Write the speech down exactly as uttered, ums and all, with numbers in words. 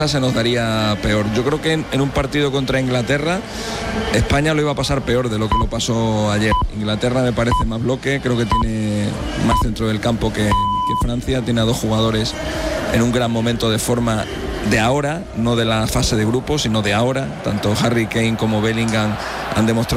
se nos daría peor. Yo creo que en, en un partido contra Inglaterra, España lo iba a pasar peor de lo que lo pasó ayer. Inglaterra me parece más bloque, creo que tiene más centro del campo que, que Francia, tiene a dos jugadores en un gran momento de forma de ahora, no de la fase de grupos, sino de ahora. Tanto Harry Kane como Bellingham han demostrado